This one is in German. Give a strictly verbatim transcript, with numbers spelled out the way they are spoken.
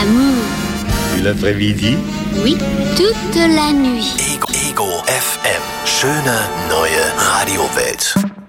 l'amour. Et l'après-midi? Oui, toute la nuit. Ego, Ego F M. Schöne neue Radiowelt.